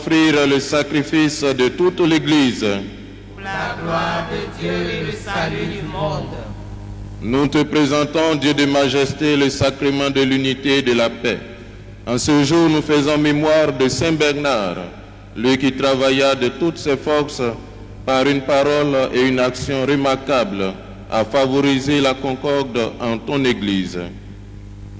Offrir le sacrifice de toute l'Église. Pour la gloire de Dieu et le salut du monde. Nous te présentons, Dieu de majesté, le sacrement de l'unité et de la paix. En ce jour, nous faisons mémoire de Saint Bernard, lui qui travailla de toutes ses forces par une parole et une action remarquables à favoriser la concorde en ton Église.